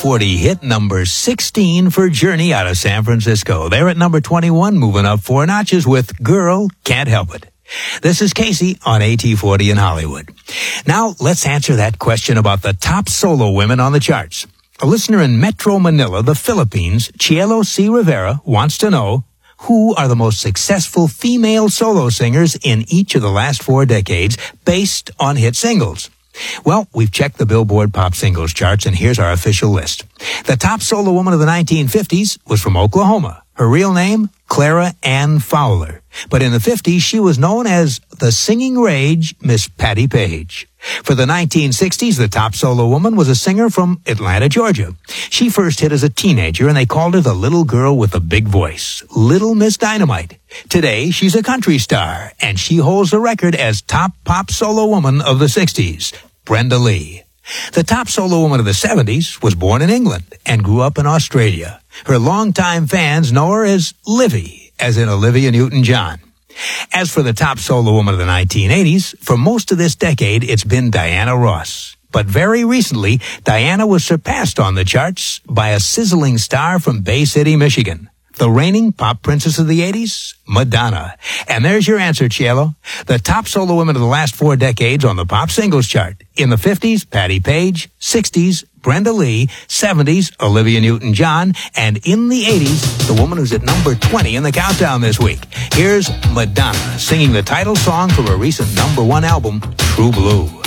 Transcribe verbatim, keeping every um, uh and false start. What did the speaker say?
forty hit number sixteen for Journey out of San Francisco. They're at number twenty-one, moving up four notches with Girl, Can't Help It. This is Casey on A T forty in Hollywood. Now, let's answer that question about the top solo women on the charts. A listener in Metro Manila, the Philippines, Cielo C. Rivera, wants to know, who are the most successful female solo singers in each of the last four decades based on hit singles? Well, we've checked the Billboard Pop Singles charts, and here's our official list. The top solo woman of the nineteen fifties was from Oklahoma. Her real name, Clara Ann Fowler. But in the fifties, she was known as the singing rage, Miss Patti Page. For the nineteen sixties, the top solo woman was a singer from Atlanta, Georgia. She first hit as a teenager, and they called her the little girl with the big voice, Little Miss Dynamite. Today, she's a country star, and she holds the record as top pop solo woman of the sixties, Brenda Lee. The top solo woman of the seventies was born in England and grew up in Australia. Her longtime fans know her as Livy, as in Olivia Newton-John. As for the top solo woman of the nineteen eighties, for most of this decade, it's been Diana Ross. But very recently, Diana was surpassed on the charts by a sizzling star from Bay City, Michigan. The reigning pop princess of the eighties, Madonna. And there's your answer, Cielo. The top solo women of the last four decades on the pop singles chart. In the fifties, Patti Page. sixties, Brenda Lee. seventies, Olivia Newton-John. And in the eighties, the woman who's at number twenty in the countdown this week. Here's Madonna singing the title song from her recent number one album, True Blue.